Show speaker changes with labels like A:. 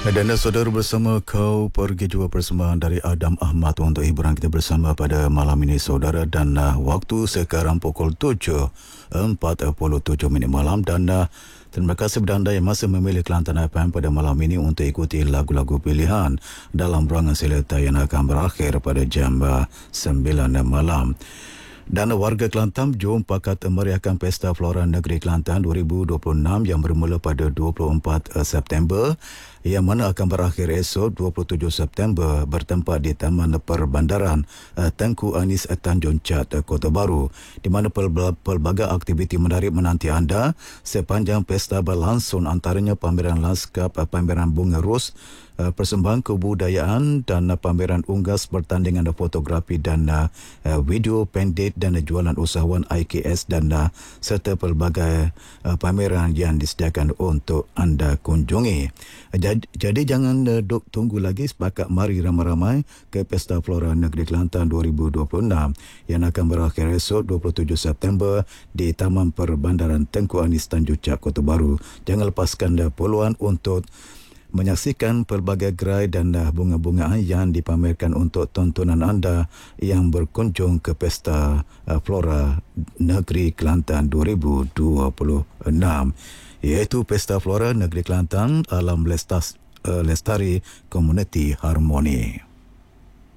A: Dan saudara, bersama kau pergi jua persembahan dari Adam Ahmad untuk hiburan kita bersama pada malam ini saudara, dan waktu sekarang pukul 7.47 malam, dan terima kasih kepada anda yang masih memilih Kelantan FM pada malam ini untuk ikuti lagu-lagu pilihan dalam ruangan seleta yang akan berakhir pada jam 9 malam. Dan warga Kelantan, jom pakat meriahkan Pesta Flora Negeri Kelantan 2026 yang bermula pada 24 September yang mana akan berakhir esok 27 September bertempat di Taman Perbandaran Tengku Anis Tanjung Cat, Kota Baru, di mana pelbagai aktiviti menarik menanti anda sepanjang pesta berlangsung, antaranya pameran lanskap, pameran bunga ros, persembahan kebudayaan dan pameran unggas, pertandingan fotografi dan video pendek dan jualan usahawan IKS dan serta pelbagai pameran yang disediakan untuk anda kunjungi. Jadi jangan tunggu lagi, sepakat mari ramai-ramai ke Pesta Flora Negeri Kelantan 2026 yang akan berakhir esok 27 September di Taman Perbandaran Tengku Anis Tanjung Cat, Kota Baru. Jangan lepaskan peluang untuk menyaksikan pelbagai gerai dan bunga-bungaan yang dipamerkan untuk tontonan anda yang berkunjung ke Pesta Flora Negeri Kelantan 2026, iaitu Pesta Flora Negeri Kelantan Alam Lestari Komuniti Harmoni.